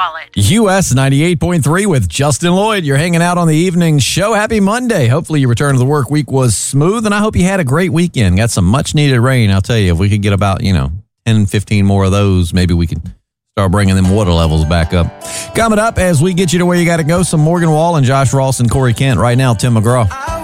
wallet. US 98.3 with Justin Lloyd. You're hanging out on the evening show. Happy Monday. Hopefully your return to the work week was smooth, and I hope you had a great weekend. Got some much-needed rain. I'll tell you, if we could get about, 10, 15 more of those, maybe we could start bringing them water levels back up. Coming up, as we get you to where you got to go, some Morgan Wall and Josh Ross and Corey Kent. Right now, Tim McGraw.